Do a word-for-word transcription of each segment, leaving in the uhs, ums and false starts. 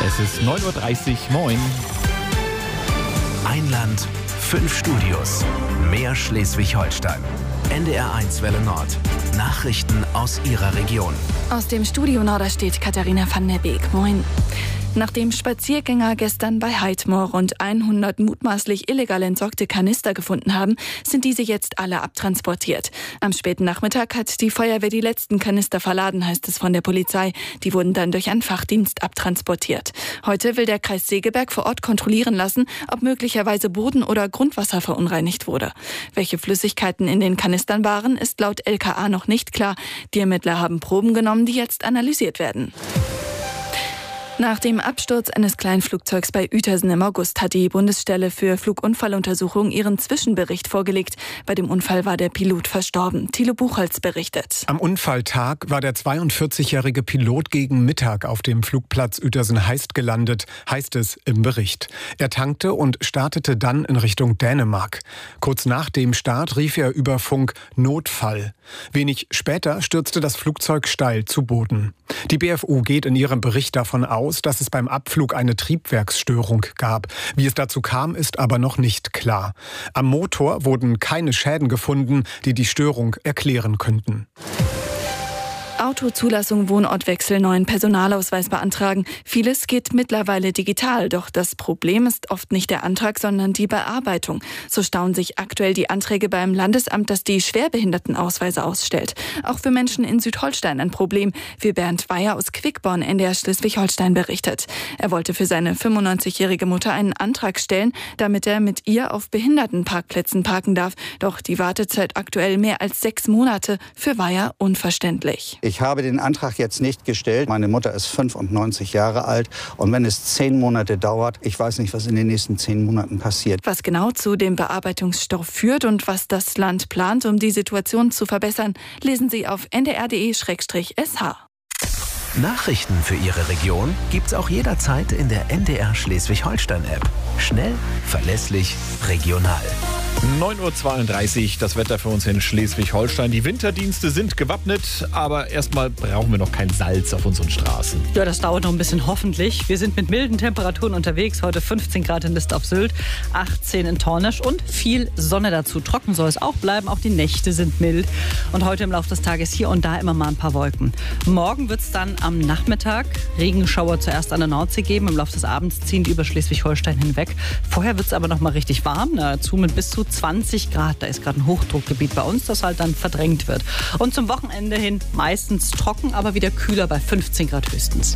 Es ist neun Uhr dreißig. Moin. Ein Land, fünf Studios. Mehr Schleswig-Holstein. N D R eins Welle Nord. Nachrichten aus Ihrer Region. Aus dem Studio Norderstedt Katharina van der Beek. Moin. Nachdem Spaziergänger gestern bei Heidmoor rund hundert mutmaßlich illegal entsorgte Kanister gefunden haben, sind diese jetzt alle abtransportiert. Am späten Nachmittag hat die Feuerwehr die letzten Kanister verladen, heißt es von der Polizei. Die wurden dann durch einen Fachdienst abtransportiert. Heute will der Kreis Segeberg vor Ort kontrollieren lassen, ob möglicherweise Boden- oder Grundwasser verunreinigt wurde. Welche Flüssigkeiten in den Kanistern waren, ist laut L K A noch nicht klar. Die Ermittler haben Proben genommen, die jetzt analysiert werden. Nach dem Absturz eines Kleinflugzeugs bei Uetersen im August hat die Bundesstelle für Flugunfalluntersuchung ihren Zwischenbericht vorgelegt. Bei dem Unfall war der Pilot verstorben. Thilo Buchholz berichtet. Am Unfalltag war der zweiundvierzigjährige Pilot gegen Mittag auf dem Flugplatz Uetersen-Heist gelandet, heißt es im Bericht. Er tankte und startete dann in Richtung Dänemark. Kurz nach dem Start rief er über Funk Notfall. Wenig später stürzte das Flugzeug steil zu Boden. Die B F U geht in ihrem Bericht davon aus, dass es beim Abflug eine Triebwerksstörung gab. Wie es dazu kam, ist aber noch nicht klar. Am Motor wurden keine Schäden gefunden, die die Störung erklären könnten. Autozulassung, Wohnortwechsel, neuen Personalausweis beantragen. Vieles geht mittlerweile digital, doch das Problem ist oft nicht der Antrag, sondern die Bearbeitung. So staunen sich aktuell die Anträge beim Landesamt, das die Schwerbehindertenausweise ausstellt. Auch für Menschen in Südholstein ein Problem, wie Bernd Weyer aus Quickborn, N D R Schleswig-Holstein berichtet. Er wollte für seine fünfundneunzigjährige Mutter einen Antrag stellen, damit er mit ihr auf Behindertenparkplätzen parken darf. Doch die Wartezeit aktuell mehr als sechs Monate, für Weyer unverständlich. Ich habe den Antrag jetzt nicht gestellt. Meine Mutter ist fünfundneunzig Jahre alt. Und wenn es zehn Monate dauert, ich weiß nicht, was in den nächsten zehn Monaten passiert. Was genau zu dem Bearbeitungsstau führt und was das Land plant, um die Situation zu verbessern, lesen Sie auf n d r punkt d e slash s h. Nachrichten für Ihre Region gibt's auch jederzeit in der N D R Schleswig-Holstein-App. Schnell, verlässlich, regional. neun Uhr zweiunddreißig, das Wetter für uns in Schleswig-Holstein. Die Winterdienste sind gewappnet, aber erstmal brauchen wir noch kein Salz auf unseren Straßen. Ja, das dauert noch ein bisschen, hoffentlich. Wir sind mit milden Temperaturen unterwegs. Heute fünfzehn Grad in List auf Sylt, achtzehn in Tornisch und viel Sonne dazu. Trocken soll es auch bleiben, auch die Nächte sind mild. Und heute im Laufe des Tages hier und da immer mal ein paar Wolken. Morgen wird es dann am Nachmittag Regenschauer zuerst an der Nordsee geben. Im Laufe des Abends ziehen die über Schleswig-Holstein hinweg. Vorher wird es aber noch mal richtig warm, nahezu mit bis zu zwanzig Grad. Da ist gerade ein Hochdruckgebiet bei uns, das halt dann verdrängt wird. Und zum Wochenende hin meistens trocken, aber wieder kühler bei fünfzehn Grad höchstens.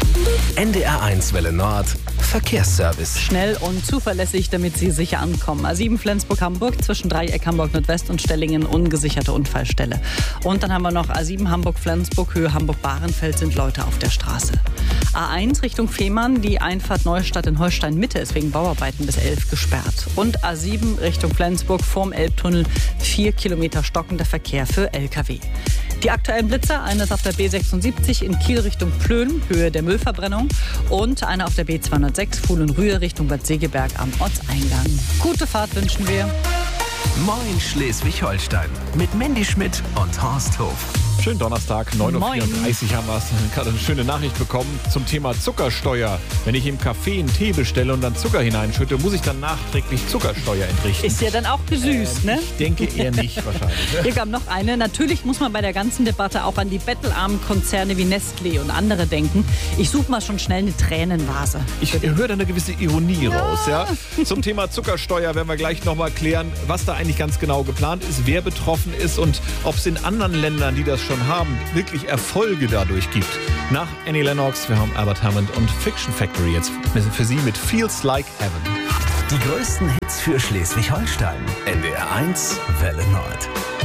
N D R eins Welle Nord, Verkehrsservice. Schnell und zuverlässig, damit Sie sicher ankommen. A sieben Flensburg-Hamburg, zwischen Dreieck Hamburg-Nordwest und Stellingen, ungesicherte Unfallstelle. Und dann haben wir noch A sieben Hamburg-Flensburg, Höhe Hamburg-Bahrenfeld, sind Leute auf der Straße. A eins Richtung Fehmarn, die Einfahrt Neustadt in Holstein-Mitte ist wegen Bauarbeiten bis elf gesperrt. Und A sieben Richtung Flensburg vorm Elbtunnel, vier Kilometer stockender Verkehr für L K W. Die aktuellen Blitzer, eines auf der B sechsundsiebzig in Kiel Richtung Plön, Höhe der Müllverbrennung, und einer auf der B zweihundertsechs Fuhlen-Rühe Richtung Bad Segeberg am Ortseingang. Gute Fahrt wünschen wir. Moin Schleswig-Holstein mit Mandy Schmidt und Horst Hof. Schönen Donnerstag, neun Uhr vierunddreißig haben wir es. Gerade eine schöne Nachricht bekommen zum Thema Zuckersteuer. Wenn ich im Café einen Tee bestelle und dann Zucker hineinschütte, muss ich dann nachträglich Zuckersteuer entrichten. Ist ja dann auch gesüßt, äh, ne? Ich denke eher nicht wahrscheinlich. Hier kam noch eine. Natürlich muss man bei der ganzen Debatte auch an die bettelarmen Konzerne wie Nestlé und andere denken. Ich suche mal schon schnell eine Tränenvase. Ich höre da eine gewisse Ironie ja. raus. Ja? Zum Thema Zuckersteuer werden wir gleich nochmal klären, was da eigentlich ganz genau geplant ist, wer betroffen ist und ob es in anderen Ländern, die das schon haben, wirklich Erfolge dadurch gibt. Nach Annie Lennox, wir haben Albert Hammond und Fiction Factory jetzt für Sie mit Feels Like Heaven. Die größten Hits für Schleswig-Holstein. N D R eins Welle Nord.